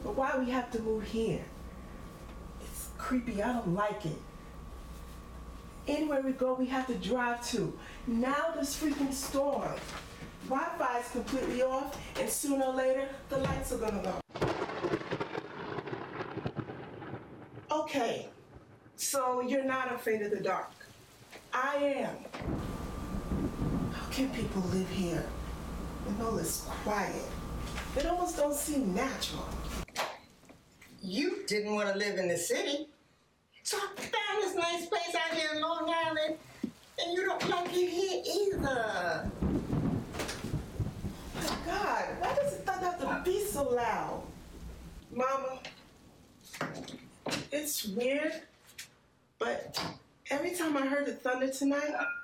But why we have to move here? It's creepy. I don't like it. Anywhere we go, we have to drive to. Now this freaking storm. Wi-Fi is completely off, and sooner or later, the lights are gonna go. Okay, so you're not afraid of the dark. I am. How can people live here with all this quiet? It almost don't seem natural. You didn't want to live in the city, so I found this nice place out here in Long Island, and you don't like it here either. Oh my God, why does it have to be so loud? Mama, it's weird, but every time I heard the thunder tonight,